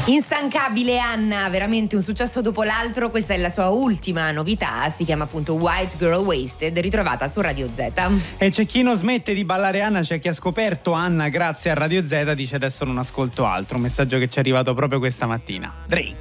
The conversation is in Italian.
Instancabile Anna, veramente un successo dopo l'altro. Questa è la sua ultima novità, si chiama appunto White Girl Wasted, ritrovata su Radio Z. E c'è chi non smette di ballare Anna, c'è chi ha scoperto Anna grazie a Radio Z, dice adesso non ascolto altro, un messaggio che ci è arrivato proprio questa mattina. Drake.